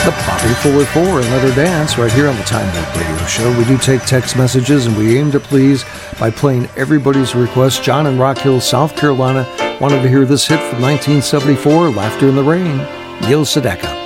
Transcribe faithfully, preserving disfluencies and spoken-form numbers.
The Bobby Fuller Four, Another Dance, right here on the Time Warp Radio Show. We do take text messages, and we aim to please by playing everybody's request. John in Rock Hill, South Carolina, wanted to hear this hit from nineteen seventy-four, Laughter in the Rain, Neil Sedaka.